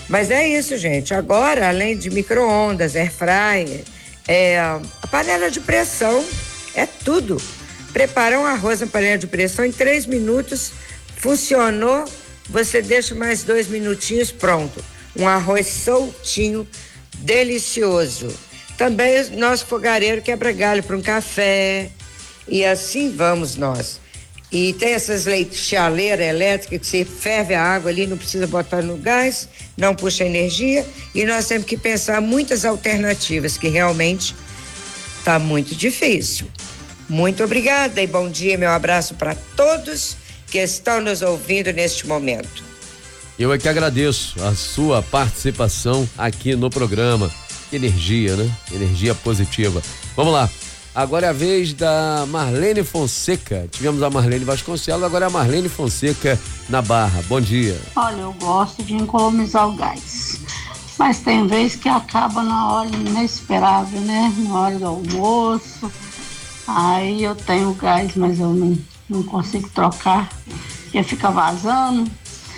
Mas é isso, gente. Agora, além de micro-ondas, air fryer, a panela de pressão é tudo. Preparar um arroz na panela de pressão em 3 minutos, funcionou, você deixa mais 2 minutinhos, pronto. Um arroz soltinho, delicioso. Também o nosso fogareiro quebra galho para um café, e assim vamos nós. E tem essas chaleiras elétricas que você ferve a água ali, não precisa botar no gás, não puxa energia, e nós temos que pensar muitas alternativas, que realmente está muito difícil. Muito obrigada e bom dia, meu abraço para todos que estão nos ouvindo neste momento. Eu é que agradeço a sua participação aqui no programa. Energia, né? Energia positiva. Vamos lá. Agora é a vez da Marlene Fonseca. Tivemos a Marlene Vasconcelos, agora é a Marlene Fonseca na Barra. Bom dia. Olha, eu gosto de economizar o gás, mas tem vez que acaba na hora inesperável, né? Na hora do almoço. Aí eu tenho gás, mas eu não consigo trocar, porque fica vazando.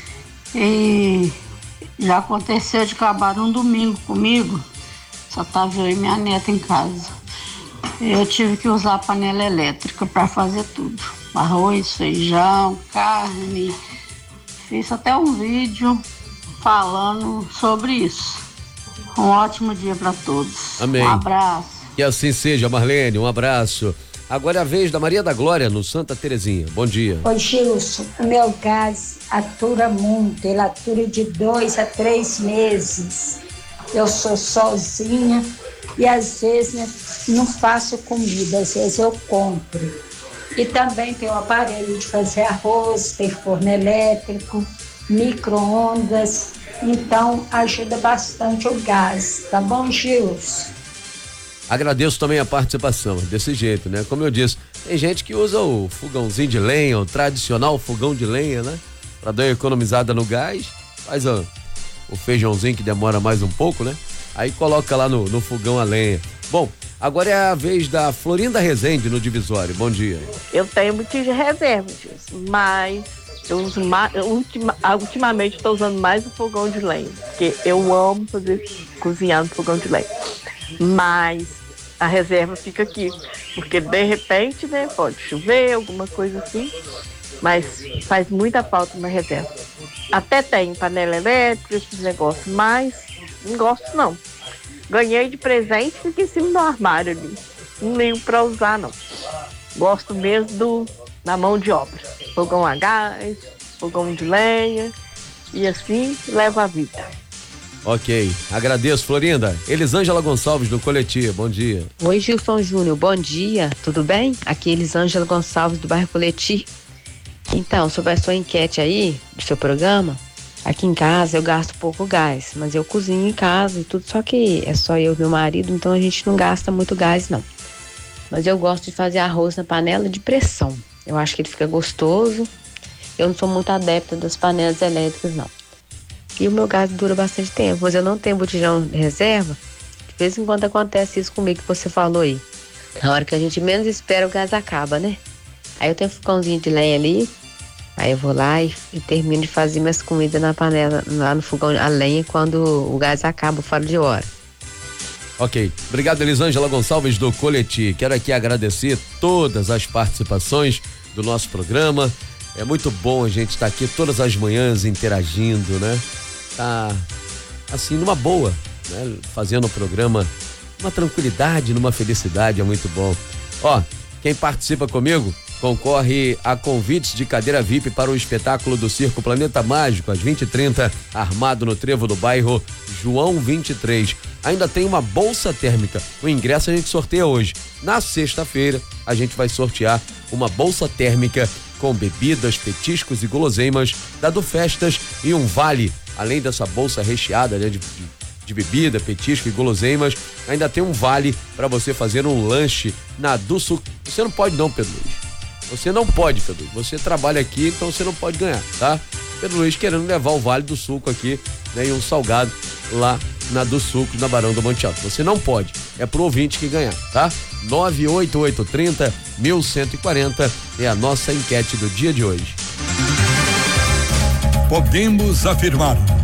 E já aconteceu de acabar um domingo comigo, só tava eu e minha neta em casa. Eu tive que usar a panela elétrica para fazer tudo. Arroz, feijão, carne. Fiz até um vídeo falando sobre isso. Um ótimo dia para todos. Amém. Um abraço. Que assim seja, Marlene, um abraço. Agora é a vez da Maria da Glória, no Santa Terezinha. Bom dia. Ô Gilson, o meu gás atura muito, ele atura de 2 a 3 meses. Eu sou sozinha e às vezes, né, não faço comida, às vezes eu compro. E também tem o aparelho de fazer arroz, tem forno elétrico, micro-ondas, então ajuda bastante o gás, tá bom, Gilson? Agradeço também a participação, desse jeito, né? Como eu disse, tem gente que usa o fogãozinho de lenha, o tradicional fogão de lenha, né? Pra dar uma economizada no gás, faz o feijãozinho que demora mais um pouco, né? Aí coloca lá no fogão a lenha. Bom, agora é a vez da Florinda Rezende no Divisório. Bom dia. Eu tenho muito de reserva, mas eu uso ultimamente estou usando mais o fogão de lenha, porque eu amo cozinhar no fogão de lenha. Mas a reserva fica aqui, porque de repente, né, pode chover, alguma coisa assim, mas faz muita falta uma reserva. Até tem panela elétrica, esses negócios, mas não gosto não. Ganhei de presente e fica em cima do armário ali. Não ligo pra usar não. Gosto mesmo da mão de obra. Fogão a gás, fogão de lenha, e assim leva a vida. Ok, agradeço, Florinda. Elisângela Gonçalves do Coletivo, bom dia. Oi, Gilson Júnior, bom dia, tudo bem? Aqui é Elisângela Gonçalves do bairro Coletivo. Então, sobre a sua enquete aí, do seu programa, aqui em casa eu gasto pouco gás, mas eu cozinho em casa e tudo, só que é só eu e meu marido, então a gente não gasta muito gás não. Mas eu gosto de fazer arroz na panela de pressão, eu acho que ele fica gostoso. Eu não sou muito adepta das panelas elétricas não. E o meu gás dura bastante tempo, mas eu não tenho botijão de reserva. De vez em quando acontece isso comigo que você falou aí. Na hora que a gente menos espera, o gás acaba, né? Aí eu tenho um fogãozinho de lenha ali, aí eu vou lá e termino de fazer minhas comidas na panela, lá no fogão a lenha, quando o gás acaba fora de hora. Ok, obrigado, Elisângela Gonçalves do Coletivo. Quero aqui agradecer todas as participações do nosso programa. É muito bom a gente estar aqui todas as manhãs interagindo, né? Tá assim, numa boa, né? Fazendo o programa numa tranquilidade, numa felicidade, é muito bom. Ó, quem participa comigo concorre a convites de cadeira VIP para o espetáculo do Circo Planeta Mágico, às 20h30, armado no trevo do bairro João 23. Ainda tem uma bolsa térmica. O ingresso a gente sorteia hoje. Na sexta-feira, a gente vai sortear uma bolsa térmica com bebidas, petiscos e guloseimas da Do Festas e um vale. Além dessa bolsa recheada, né, de bebida, petisco e guloseimas, ainda tem um vale para você fazer um lanche na Do Suco. Você não pode não, Pedro Luiz. Você não pode, Pedro Luiz. Você trabalha aqui, então você não pode ganhar, tá? Pedro Luiz querendo levar o Vale do Suco aqui, né, e um salgado lá na Do Suco, na Barão do Monte Alto. Você não pode. É pro ouvinte que ganhar, tá? 98830-1140 é a nossa enquete do dia de hoje. Podemos afirmar